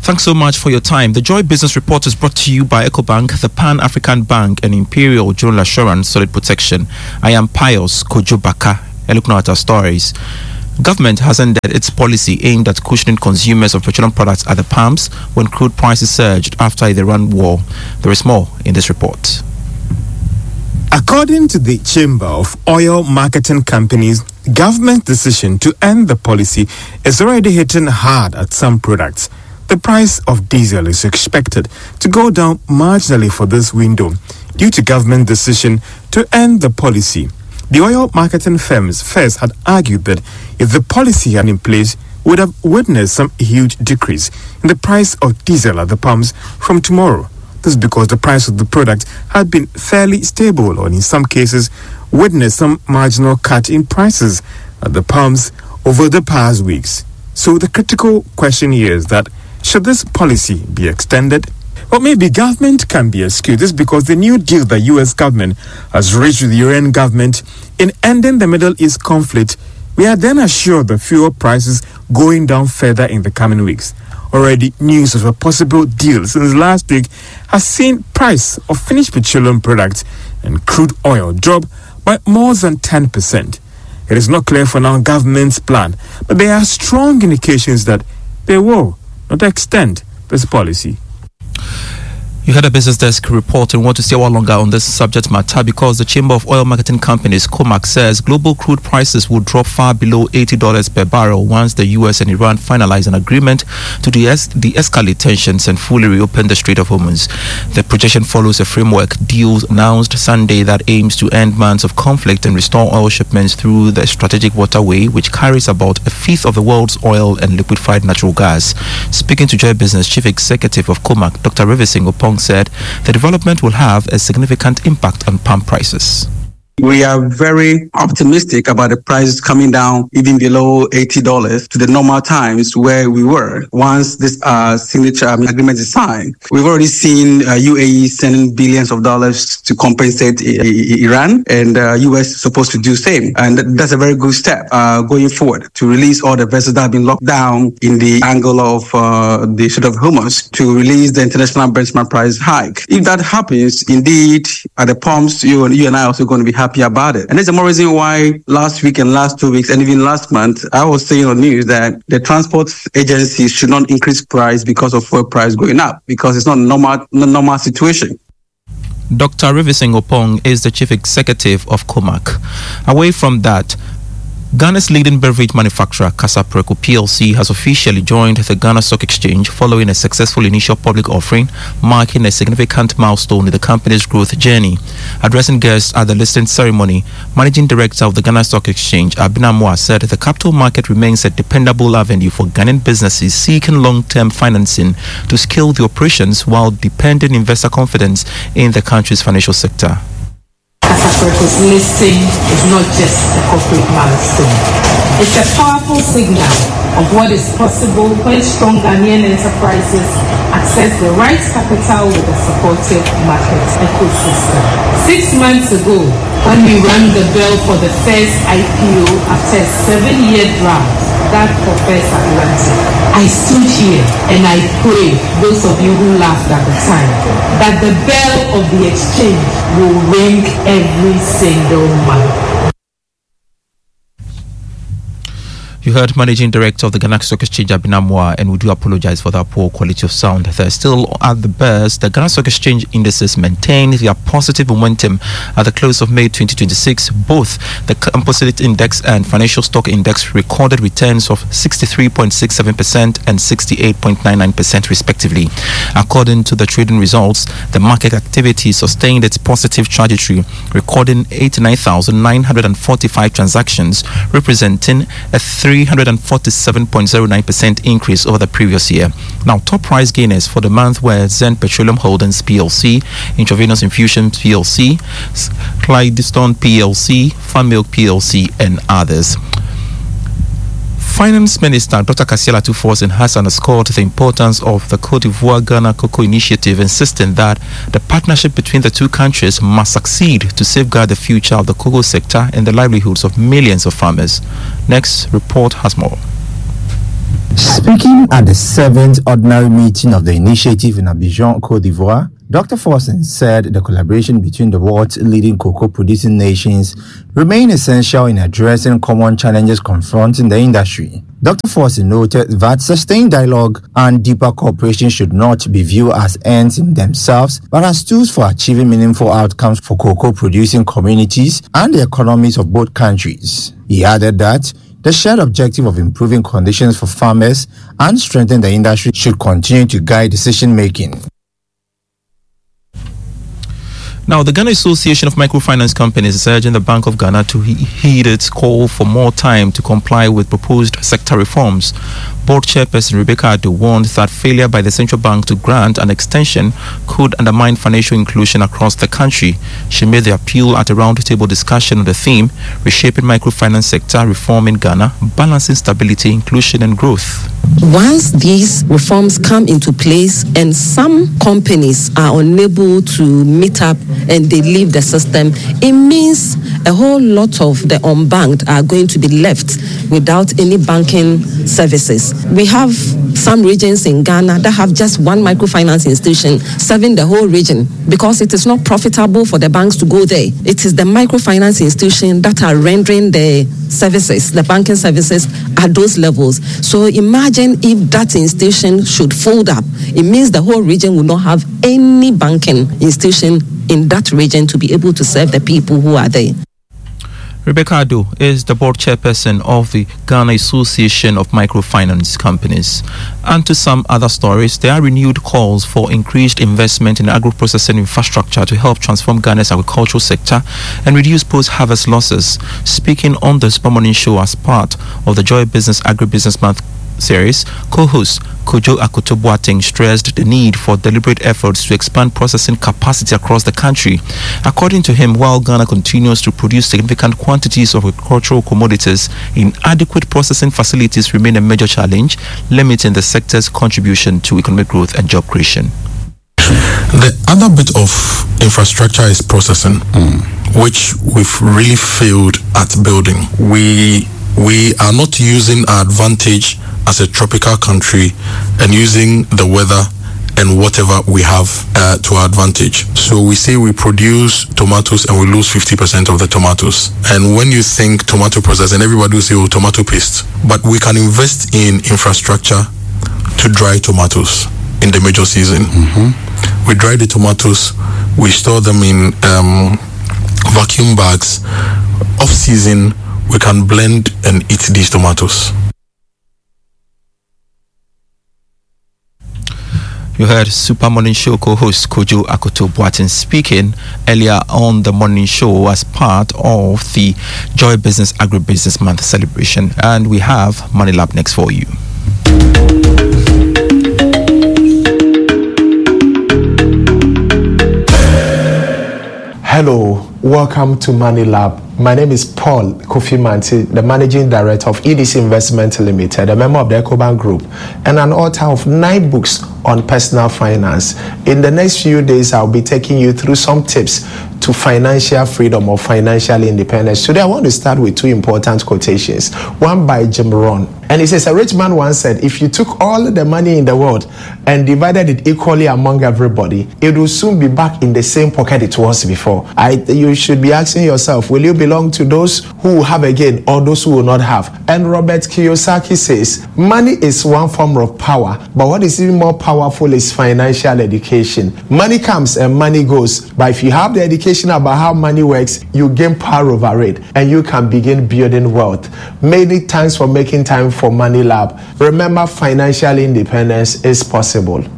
Thanks so much for your time. The Joy Business Report is brought to you by EcoBank, the Pan-African Bank, and Imperial General Assurance Solid Protection. I am Pius Kojobaka. Look now at our stories. Government has ended its policy aimed at cushioning consumers of petroleum products at the pumps when crude prices surged after the Iran war. There is more in this report. According to the Chamber of Oil Marketing Companies, government decision to end the policy is already hitting hard at some products. The price of diesel is expected to go down marginally for this window due to government decision to end the policy. The oil marketing firms first had argued that if the policy had in place, would have witnessed some huge decrease in the price of diesel at the pumps from tomorrow. This is because the price of the product had been fairly stable, or in some cases witnessed some marginal cut in prices at the pumps over the past weeks. So the critical question here is that should this policy be extended? Or maybe government can be excused. This is because the new deal the U.S. government has reached with the Iranian government in ending the Middle East conflict, we are then assured the fuel prices going down further in the coming weeks. Already, news of a possible deal since last week has seen price of finished petroleum products and crude oil drop by more than 10%. It is not clear for now government's plan, but there are strong indications that they will not extend this policy. You had a business desk report and want to stay a while longer on this subject matter because the Chamber of Oil Marketing Companies, COMAC, says global crude prices will drop far below $80 per barrel once the U.S. and Iran finalize an agreement to de-escalate tensions and fully reopen the Strait of Hormuz. The projection follows a framework deal announced Sunday that aims to end months of conflict and restore oil shipments through the strategic waterway, which carries about a fifth of the world's oil and liquefied natural gas. Speaking to Joy Business, Chief Executive of COMAC, Dr. Rivesing Opong, said the development will have a significant impact on palm prices. We are very optimistic about the prices coming down even below $80 to the normal times where we were once this signature agreement is signed. We've already seen UAE sending billions of dollars to compensate Iran, and US is supposed to do the same. And that's a very good step going forward to release all the vessels that have been locked down in the angle of the Strait of Hormuz to release the international benchmark price hike. If that happens, indeed, at the pumps, you and I are also going to be happy about it. And there's more reason why last week and last 2 weeks and even last month, I was saying on news that the transport agencies should not increase price because of fuel price going up, because it's not a normal situation. Dr. Rivesing Opong is the Chief Executive of COMAC. Away from that, Ghana's leading beverage manufacturer, Casapreco PLC, has officially joined the Ghana Stock Exchange following a successful initial public offering, marking a significant milestone in the company's growth journey. Addressing guests at the listing ceremony, Managing Director of the Ghana Stock Exchange, Abina Moa, said the capital market remains a dependable avenue for Ghanaian businesses seeking long-term financing to scale the operations while deepening investor confidence in the country's financial sector. Casapreco's listing is not just a corporate milestone. It's a powerful signal of what is possible when strong Ghanaian enterprises access the right capital with a supportive market ecosystem. 6 months ago, when we rang the bell for the first IPO after a 7-year drought that professed Atlantic, I stood here and I prayed, those of you who laughed at the time, that the bell of the exchange will ring every single month. You heard Managing Director of the Ghana Stock Exchange, Abina Moa, and we do apologize for that poor quality of sound. They're still at the best. The Ghana Stock Exchange indices maintained their positive momentum at the close of May 2026. Both the Composite Index and Financial Stock Index recorded returns of 63.67% and 68.99% respectively. According to the trading results, the market activity sustained its positive trajectory, recording 89,945 transactions, representing a 347.09% increase over the previous year. Now, top price gainers for the month were Zen Petroleum Holdings PLC, Intravenous Infusion PLC, Clydestone PLC, Fan Milk PLC, and others. Finance Minister Dr. Kassiel Atuforsen has underscored the importance of the Côte d'Ivoire-Ghana Cocoa Initiative, insisting that the partnership between the two countries must succeed to safeguard the future of the cocoa sector and the livelihoods of millions of farmers. Next report has more. Speaking at the 7th ordinary meeting of the initiative in Abidjan, Côte d'Ivoire, Dr. Forson said the collaboration between the world's leading cocoa-producing nations remain essential in addressing common challenges confronting the industry. Dr. Forson noted that sustained dialogue and deeper cooperation should not be viewed as ends in themselves, but as tools for achieving meaningful outcomes for cocoa-producing communities and the economies of both countries. He added that the shared objective of improving conditions for farmers and strengthening the industry should continue to guide decision-making. Now, the Ghana Association of Microfinance Companies is urging the Bank of Ghana to heed its call for more time to comply with proposed sector reforms. Board Chairperson Rebecca Adu warned that failure by the central bank to grant an extension could undermine financial inclusion across the country. She made the appeal at a roundtable discussion on the theme, Reshaping Microfinance Sector Reform in Ghana, Balancing Stability, Inclusion and Growth. Once these reforms come into place and some companies are unable to meet up and they leave the system, it means a whole lot of the unbanked are going to be left without any banking services. We have some regions in Ghana that have just one microfinance institution serving the whole region because it is not profitable for the banks to go there. It is the microfinance institution that are rendering the services, the banking services at those levels. So imagine if that institution should fold up. It means the whole region will not have any banking institution in that region to be able to serve the people who are there. Rebecca Adu is the board chairperson of the Ghana Association of Microfinance Companies. And to some other stories, there are renewed calls for increased investment in agro-processing infrastructure to help transform Ghana's agricultural sector and reduce post-harvest losses. Speaking on the Super Morning Show as part of the Joy Business Agribusiness Month series, co-host Kojo Akoto Boateng stressed the need for deliberate efforts to expand processing capacity across the country. According to him, while Ghana continues to produce significant quantities of agricultural commodities, inadequate processing facilities remain a major challenge, limiting the sector's contribution to economic growth and job creation. The other bit of infrastructure is processing, which we've really failed at building. We are not using our advantage as a tropical country and using the weather and whatever we have to our advantage. So we say we produce tomatoes and we lose 50% of the tomatoes. And when you think tomato processing, everybody will say, oh, tomato paste. But we can invest in infrastructure to dry tomatoes in the major season. We dry the tomatoes, we store them in vacuum bags. Off season, we can blend and eat these tomatoes. You heard Super Morning Show co-host Kojo Akoto Boateng speaking earlier on the morning show as part of the Joy Business Agribusiness Month celebration. And we have Money Lab next for you. Hello, welcome to Money Lab. My name is Paul Kofi Manti, the Managing Director of EDC Investment Limited, a member of the Ecobank Group, and an author of 9 books on personal finance. In the next few days, I'll be taking you through some tips to financial freedom or financial independence. Today, I want to start with 2 important quotations. One by Jim Rohn. And he says, a rich man once said, if you took all the money in the world and divided it equally among everybody, it will soon be back in the same pocket it was before. You should be asking yourself, will you belong to those who will have again or those who will not have? And Robert Kiyosaki says, money is one form of power, but what is even more powerful is financial education. Money comes and money goes, but if you have the education about how money works, you gain power over it and you can begin building wealth. Many thanks for making time for Money Lab. Remember, financial independence is possible.